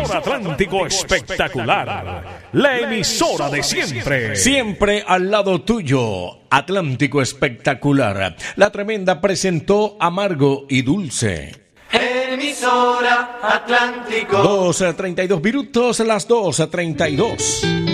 emisora Atlántico Espectacular, la emisora de siempre. Siempre al lado tuyo, Atlántico Espectacular. La Tremenda presentó Amargo y Dulce. Emisora Atlántico. 2:32 minutos, las 2:32.